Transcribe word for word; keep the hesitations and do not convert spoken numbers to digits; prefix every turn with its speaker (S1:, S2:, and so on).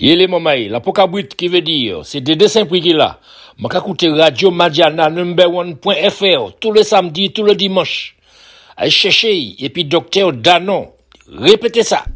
S1: Il est mamaï, la pokabrit qui veut dire, c'est des dessins prix qu'il a. M'a écouté Radio Madiana number one point f r tous les samedis, tous les dimanches. Allez chercher, et puis docteur Danon. Répétez ça.